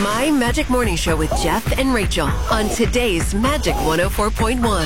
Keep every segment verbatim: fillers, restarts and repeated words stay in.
My Magic Morning Show with Jeff and Rachel on today's Magic one oh four point one.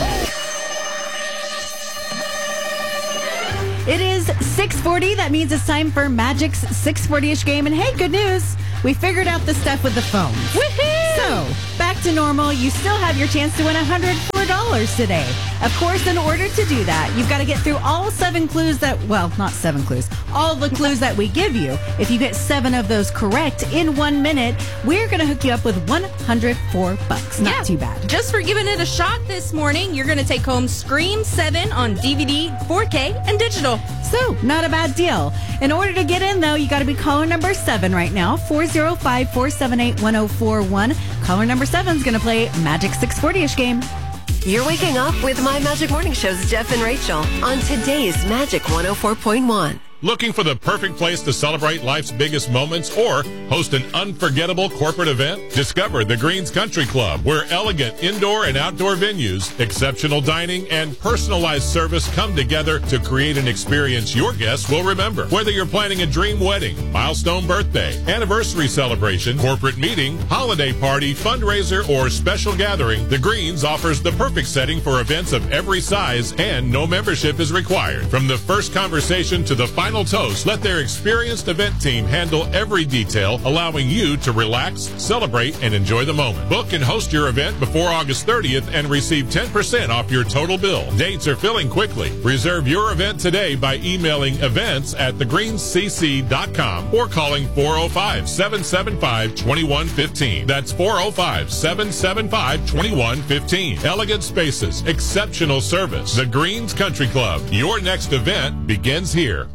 It is six forty. That means it's time for Magic's six forty-ish game. And hey, good news. We figured out the stuff with the phone. Woohoo! So, back to normal. You still have your chance to win one hundred four dollars today. Of course, in order to do that, you've got to get through all seven clues that, well, not seven clues, all the clues that we give you. If you get seven of those correct in one minute, we're going to hook you up with one hundred four bucks. Not yeah, too bad. Just for giving it a shot this morning, you're going to take home Scream seven on D V D, four K, and digital. So, not a bad deal. In order to get in, though, you got to be caller number seven right now, four oh five, four seven eight, one oh four one. Caller number seven is going to play Magic six forty-ish game. You're waking up with My Magic Morning Show's Jeff and Rachel on today's Magic one oh four point one. Looking for the perfect place to celebrate life's biggest moments or host an unforgettable corporate event? Discover the Greens Country Club, where elegant indoor and outdoor venues, exceptional dining, and personalized service come together to create an experience your guests will remember. Whether you're planning a dream wedding, milestone birthday, anniversary celebration, corporate meeting, holiday party, fundraiser, or special gathering, the Greens offers the perfect setting for events of every size, and no membership is required. From the first conversation to the final toast, let their experienced event team handle every detail, allowing you to relax, celebrate, and enjoy the moment. Book and host your event before August thirtieth and receive ten percent off your total bill. Dates are filling quickly. Reserve your event today by emailing events at the greens c c dot com or calling four oh five, seven seven five, two one one five. That's four oh five, seven seven five, two one one five. Elegant spaces, exceptional service. The Greens Country Club. Your next event begins here.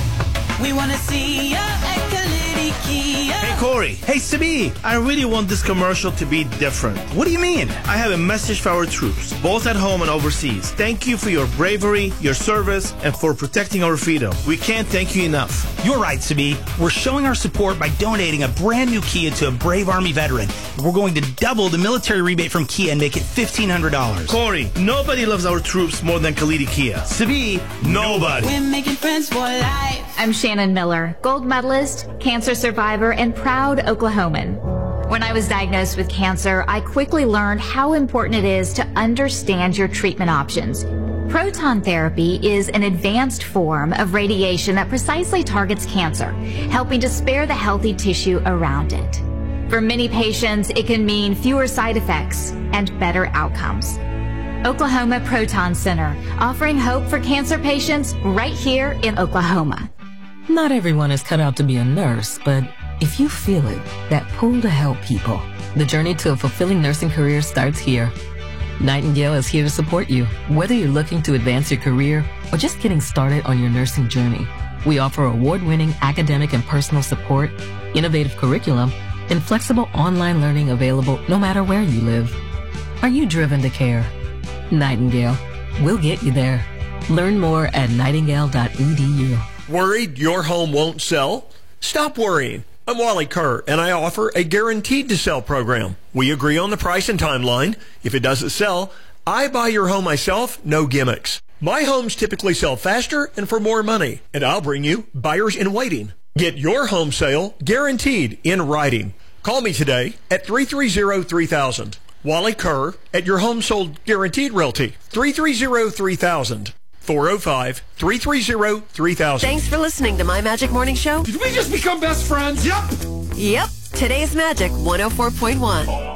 We want to see ya at Kalidi Kia. Hey, Corey. Hey, Sabi. I really want this commercial to be different. What do you mean? I have a message for our troops, both at home and overseas. Thank you for your bravery, your service, and for protecting our freedom. We can't thank you enough. You're right, Sabi. We're showing our support by donating a brand new Kia to a brave Army veteran. We're going to double the military rebate from Kia and make it fifteen hundred dollars. Corey, nobody loves our troops more than Kalidi Kia. Sabi, nobody. We're making friends for life. I'm Shannon Miller, gold medalist, cancer survivor, and proud Oklahoman. When I was diagnosed with cancer, I quickly learned how important it is to understand your treatment options. Proton therapy is an advanced form of radiation that precisely targets cancer, helping to spare the healthy tissue around it. For many patients, it can mean fewer side effects and better outcomes. Oklahoma Proton Center, offering hope for cancer patients right here in Oklahoma. Not everyone is cut out to be a nurse, but if you feel it, that pull to help people, the journey to a fulfilling nursing career starts here. Nightingale is here to support you, whether you're looking to advance your career or just getting started on your nursing journey. We offer award-winning academic and personal support, innovative curriculum, and flexible online learning available no matter where you live. Are you driven to care? Nightingale. We'll get you there. Learn more at nightingale dot e d u. Worried your home won't sell? Stop worrying. I'm Wally Kerr, and I offer a guaranteed to sell program. We agree on the price and timeline. If it doesn't sell, I buy your home myself, no gimmicks. My homes typically sell faster and for more money, and I'll bring you buyers in waiting. Get your home sale guaranteed in writing. Call me today at three three zero, three thousand. Wally Kerr at your home sold guaranteed realty. three three zero, three thousand. four oh five, three three zero, three thousand. Thanks for listening to My Magic Morning Show. Did we just become best friends? Yep. Yep. Today's Magic one oh four point one.